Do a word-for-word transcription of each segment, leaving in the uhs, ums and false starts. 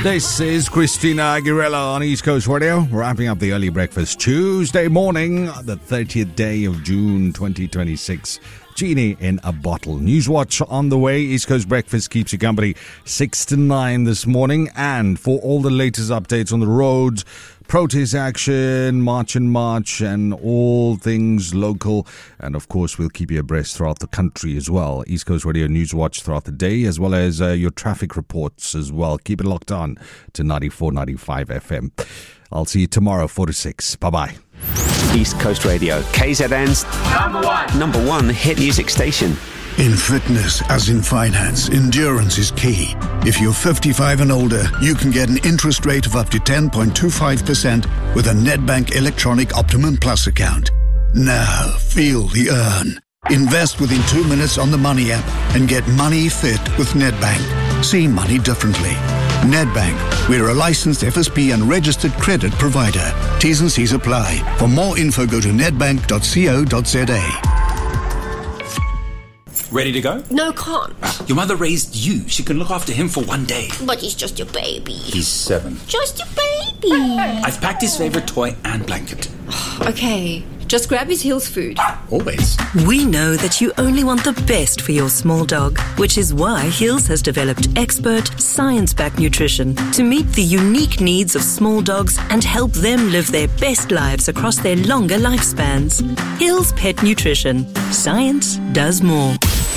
This is Christina Aguilera on East Coast Radio, wrapping up the early breakfast Tuesday morning, the thirtieth day of June twenty twenty-six. Genie in a bottle. Newswatch on the way. East Coast Breakfast keeps you company six to nine this morning. And for all the latest updates on the roads, protest action, March and March, and all things local. And of course, we'll keep you abreast throughout the country as well. East Coast Radio Newswatch throughout the day, as well as uh, your traffic reports as well. Keep it locked on to ninety-four point nine five F M. I'll see you tomorrow, four to six. Bye-bye. East Coast Radio, K Z N's number one, number one hit music station. In fitness, as in finance, endurance is key. If you're fifty-five and older, you can get an interest rate of up to ten point two five percent with a Nedbank Electronic Optimum Plus account. Now, feel the earn. Invest within two minutes on the Money app and get money fit with Nedbank. See money differently. Nedbank, we're a licensed F S P and registered credit provider. T's and C's apply. For more info, go to nedbank dot co dot za. Ready to go? No, can't. Your mother raised you. She can look after him for one day. But he's just your baby. He's seven. Just your baby. I've packed his favorite toy and blanket. Okay, just grab his Hills food. Always. We know that you only want the best for your small dog, which is why Hills has developed expert, science-backed nutrition to meet the unique needs of small dogs and help them live their best lives across their longer lifespans. Hills Pet Nutrition. Science does more.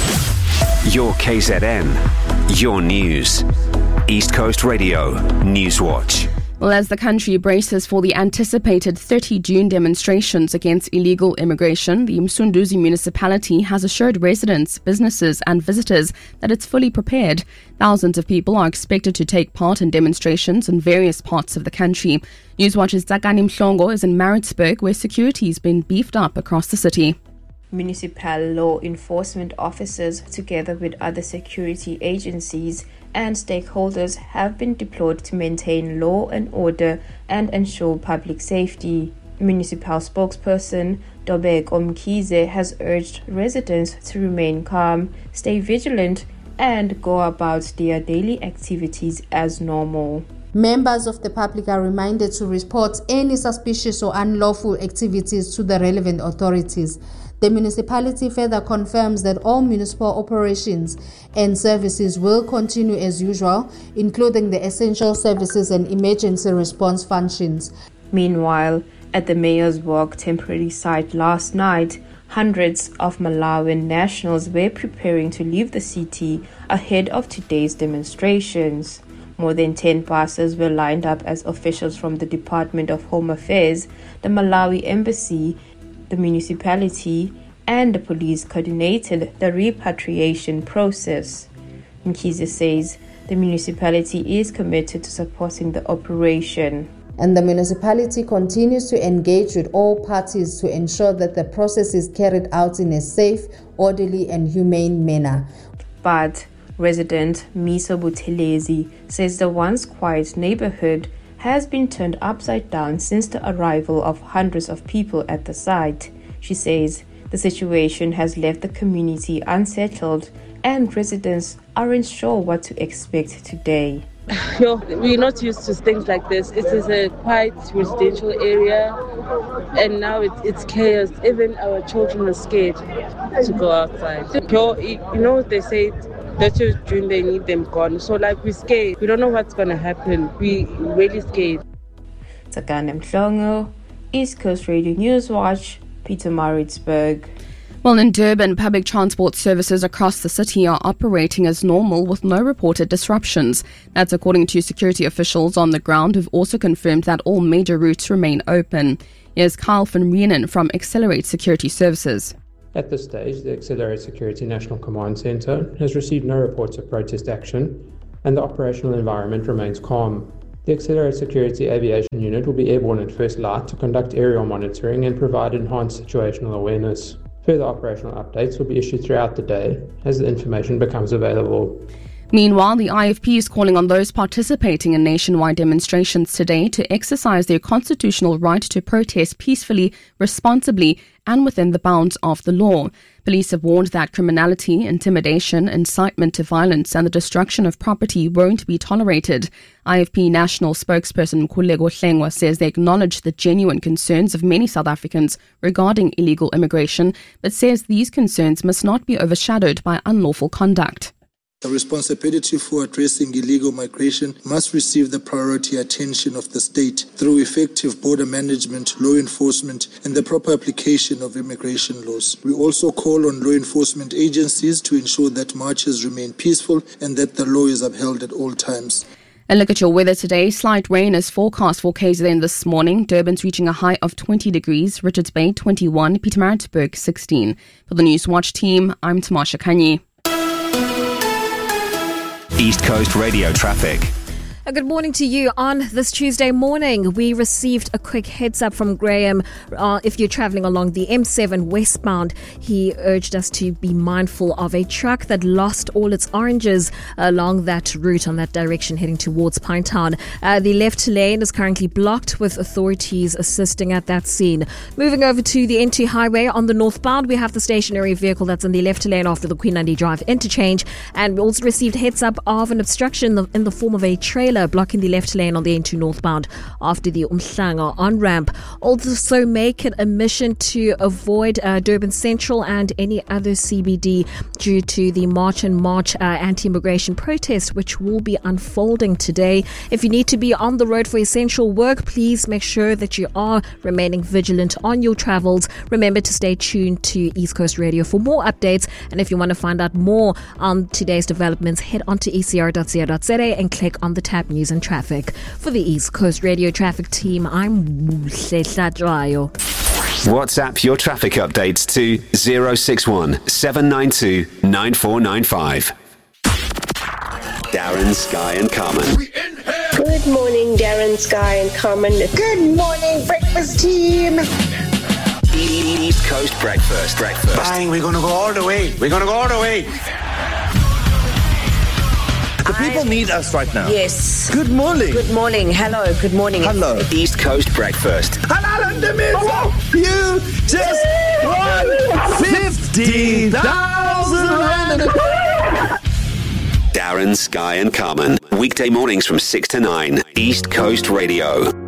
Your K Z N, your news. East Coast Radio Newswatch. Well, as the country braces for the anticipated thirty June demonstrations against illegal immigration, the Msunduzi municipality has assured residents, businesses and visitors that it's fully prepared. Thousands of people are expected to take part in demonstrations in various parts of the country. Newswatch's Tsakani Mhlongo is in Maritzburg, where security has been beefed up across the city. Municipal law enforcement officers, together with other security agencies and stakeholders, have been deployed to maintain law and order and ensure public safety. Municipal spokesperson Dobek Omkize has urged residents to remain calm, stay vigilant, and go about their daily activities as normal. Members of the public are reminded to report any suspicious or unlawful activities to the relevant authorities. The municipality further confirms that all municipal operations and services will continue as usual, including the essential services and emergency response functions. Meanwhile, at the Mayor's Walk temporary site last night, hundreds of Malawian nationals were preparing to leave the city ahead of today's demonstrations. More than ten buses were lined up as officials from the Department of Home Affairs, the Malawi Embassy, the municipality, and the police coordinated the repatriation process. Mkize says the municipality is committed to supporting the operation. And the municipality continues to engage with all parties to ensure that the process is carried out in a safe, orderly, and humane manner. But resident Miso Buthelezi says the once quiet neighborhood has been turned upside down since the arrival of hundreds of people at the site. She says the situation has left the community unsettled and residents aren't sure what to expect today. Yo, we're not used to things like this. It is a quite residential area and now it's, it's chaos. Even our children are scared to go outside. Yo, you know, they say thirtieth of June they need them gone. So like we're scared. We don't know what's going to happen. We're really scared. Tsakani Mhlongo, East Coast Radio Newswatch, Peter Maritzburg. Well, in Durban, public transport services across the city are operating as normal with no reported disruptions. That's according to security officials on the ground who've also confirmed that all major routes remain open. Here's Kyle van Rienen from Accelerate Security Services. At this stage, the Accelerate Security National Command Centre has received no reports of protest action and the operational environment remains calm. The Accelerate Security Aviation Unit will be airborne at first light to conduct aerial monitoring and provide enhanced situational awareness. Further operational updates will be issued throughout the day as the information becomes available. Meanwhile, the I F P is calling on those participating in nationwide demonstrations today to exercise their constitutional right to protest peacefully, responsibly, and within the bounds of the law. Police have warned that criminality, intimidation, incitement to violence, and the destruction of property won't be tolerated. I F P national spokesperson Khulego Hlengwa says they acknowledge the genuine concerns of many South Africans regarding illegal immigration, but says these concerns must not be overshadowed by unlawful conduct. The responsibility for addressing illegal migration must receive the priority attention of the state through effective border management, law enforcement, and the proper application of immigration laws. We also call on law enforcement agencies to ensure that marches remain peaceful and that the law is upheld at all times. A look at your weather today. Slight rain is forecast for K Z N this morning. Durban's reaching a high of twenty degrees, Richards Bay twenty-one, Pietermaritzburg sixteen. For the Newswatch team, I'm Tamasha Kanyi. East Coast Radio traffic. A good morning to you. On this Tuesday morning, we received a quick heads up from Graham. Uh, if you're travelling along the M seven westbound, he urged us to be mindful of a truck that lost all its oranges along that route on that direction heading towards Pinetown. Uh, the left lane is currently blocked with authorities assisting at that scene. Moving over to the N two highway on the northbound, we have the stationary vehicle that's in the left lane after the Queen Andy Drive interchange, and we also received heads up of an obstruction in the form of a trailer blocking the left lane on the N two northbound after the Umhlanga on-ramp. Also make it a mission to avoid uh, Durban Central and any other C B D due to the March and March uh, anti-immigration protest, which will be unfolding today. If you need to be on the road for essential work, please make sure that you are remaining vigilant on your travels. Remember to stay tuned to East Coast Radio for more updates, and if you want to find out more on today's developments, head on to e c r dot co dot za and click on the tab News and Traffic. For the East Coast Radio Traffic team, I'm Muhle Hladwayo. WhatsApp your traffic updates to zero six one seven nine two nine four nine five. Darren, Sky and Carmen. Good morning, Darren, Sky and Carmen. Good morning, breakfast team. East Coast Breakfast. Breakfast. Bang, we're going to go all the way. We're going to go all the way. The people need us right now. Yes. Good morning. Good morning. Hello. Good morning. Hello. East Coast Breakfast. Hello, you just won fifty thousand rand. Darren, Sky and Carmen. Weekday mornings from six to nine. East Coast Radio.